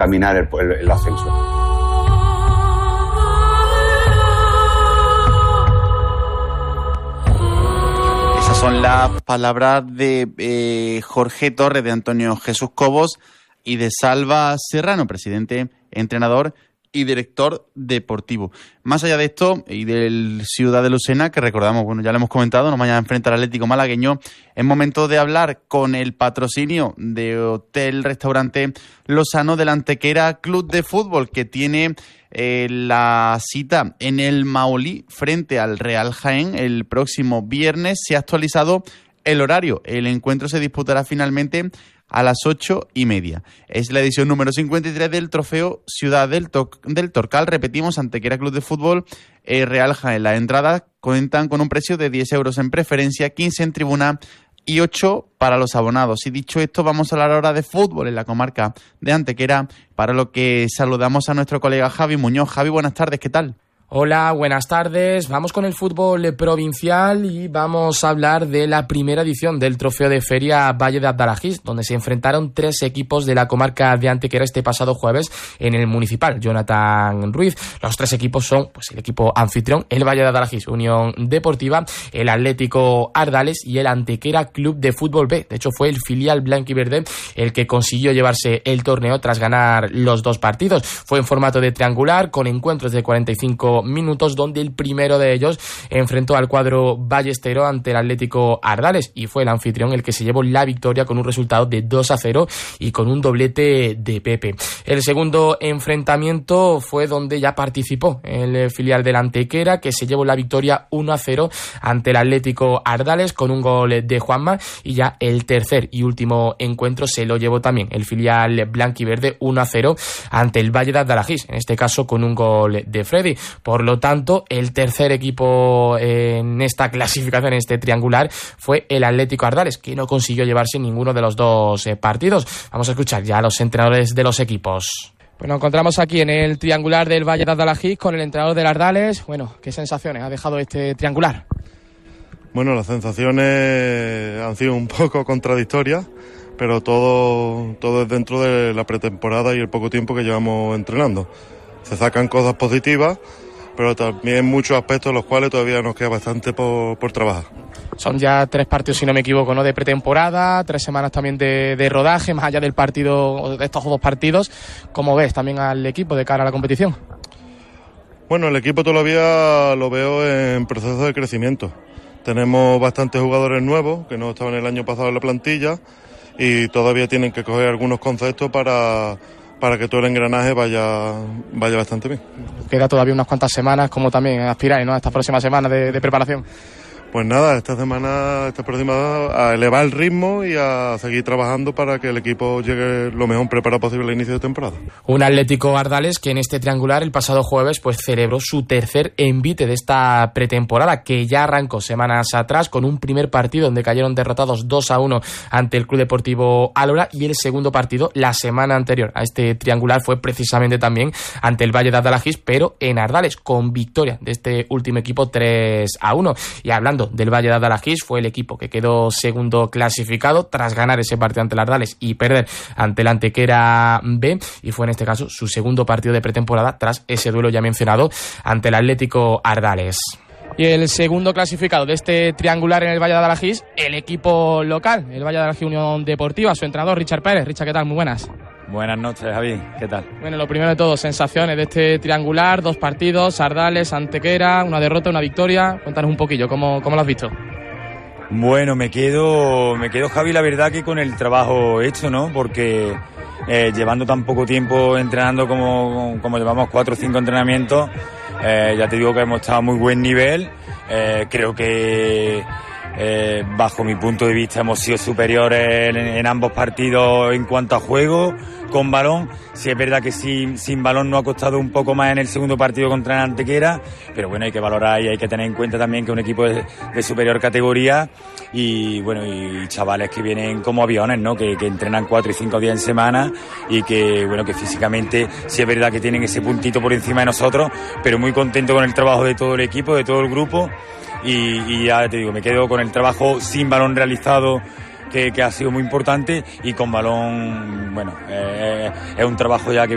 encaminar el ascenso. Son las palabras de Jorge Torres, de Antonio Jesús Cobos y de Salva Serrano, presidente, entrenador y director deportivo. Más allá de esto y del Ciudad de Lucena, que recordamos, bueno, ya lo hemos comentado, nos mañana enfrenta al Atlético malagueño, es momento de hablar con el patrocinio de Hotel Restaurante Lozano del Antequera Club de Fútbol, que tiene la cita en el Maolí frente al Real Jaén el próximo viernes. Se ha actualizado el horario. El encuentro se disputará finalmente a las 8:30. Es la edición número 53 del Trofeo Ciudad del Torcal. Repetimos, Antequera Club de Fútbol, Real Jaén. Las entradas cuentan con un precio de 10 euros en preferencia, 15 en tribuna y 8 para los abonados. Y dicho esto, vamos a hablar ahora de fútbol en la comarca de Antequera, para lo que saludamos a nuestro colega Javi Muñoz. Javi, buenas tardes, ¿qué tal? Hola, buenas tardes. Vamos con el fútbol provincial y vamos a hablar de la primera edición del Trofeo de Feria Valle de Abdalajís, donde se enfrentaron 3 equipos de la comarca de Antequera este pasado jueves en el municipal Jonathan Ruiz. Los 3 equipos son pues el equipo anfitrión, el Valle de Abdalajís Unión Deportiva, el Atlético Ardales y el Antequera Club de Fútbol B. De hecho, fue el filial blanquiverde el que consiguió llevarse el torneo tras ganar los 2 partidos. Fue en formato de triangular, con encuentros de 45 minutos, donde el primero de ellos enfrentó al cuadro ballestero ante el Atlético Ardales y fue el anfitrión el que se llevó la victoria con un resultado de 2-0 y con un doblete de Pepe. El segundo enfrentamiento fue donde ya participó el filial del Antequera, que se llevó la victoria 1-0 ante el Atlético Ardales con un gol de Juanma, y ya el tercer y último encuentro se lo llevó también el filial blanquiverde 1-0 ante el Valle de Abdalajís, en este caso con un gol de Freddy. Por lo tanto, el tercer equipo en esta clasificación, en este triangular, fue el Atlético Ardales, que no consiguió llevarse ninguno de los 2 partidos. Vamos a escuchar ya a los entrenadores de los equipos. Pues nos encontramos aquí en el triangular del Valle de Abdalajís con el entrenador del Ardales. Bueno, ¿qué sensaciones ha dejado este triangular? Bueno, las sensaciones han sido un poco contradictorias, pero todo es dentro de la pretemporada y el poco tiempo que llevamos entrenando. Se sacan cosas positivas, pero también muchos aspectos en los cuales todavía nos queda bastante por trabajar. Son ya 3 partidos, si no me equivoco, ¿no?, de pretemporada, 3 semanas también de rodaje, más allá del partido, de estos 2 partidos. ¿Cómo ves también al equipo de cara a la competición? Bueno, el equipo todavía lo veo en proceso de crecimiento. Tenemos bastantes jugadores nuevos que no estaban el año pasado en la plantilla y todavía tienen que coger algunos conceptos para que todo el engranaje vaya bastante bien. Queda todavía unas cuantas semanas, como también aspiráis, ¿no?, a estas próximas semanas de preparación. Pues nada, esta próxima, a elevar el ritmo y a seguir trabajando para que el equipo llegue lo mejor preparado posible al inicio de temporada. Un Atlético Ardales que en este triangular el pasado jueves pues celebró su tercer envite de esta pretemporada, que ya arrancó semanas atrás con un primer partido donde cayeron derrotados 2-1 ante el Club Deportivo Álora, y el segundo partido la semana anterior a este triangular fue precisamente también ante el Valle de Abdalajís, pero en Ardales, con victoria de este último equipo 3-1. Y hablando del Valle de Abdalajís, fue el equipo que quedó segundo clasificado tras ganar ese partido ante el Ardales y perder ante el Antequera B, y fue en este caso su segundo partido de pretemporada tras ese duelo ya mencionado ante el Atlético Ardales. Y el segundo clasificado de este triangular en el Valle de Abdalajís, el equipo local, el Valle de Abdalajís Unión Deportiva, su entrenador Richard Pérez. Richard, ¿qué tal? Muy buenas. Buenas noches, Javi. ¿Qué tal? Bueno, lo primero de todo, sensaciones de este triangular, 2 partidos, Ardales, Antequera, una derrota, una victoria. Cuéntanos un poquillo, ¿cómo lo has visto? Bueno, me quedo, Javi, la verdad que con el trabajo hecho, ¿no? Porque llevando tan poco tiempo entrenando como llevamos 4 o 5 entrenamientos, ya te digo que hemos estado a muy buen nivel. Creo que bajo mi punto de vista hemos sido superiores en ambos partidos en cuanto a juego con balón. Sí es verdad que sin balón nos ha costado un poco más en el segundo partido contra el Antequera, pero bueno, hay que valorar y hay que tener en cuenta también que un equipo de superior categoría y bueno, y chavales que vienen como aviones, ¿no? Que entrenan 4 y 5 días en semana y que bueno, que físicamente sí es verdad que tienen ese puntito por encima de nosotros, pero muy contento con el trabajo de todo el equipo, de todo el grupo. Y ya te digo, me quedo con el trabajo sin balón realizado, que ha sido muy importante, y con balón, bueno, es un trabajo ya que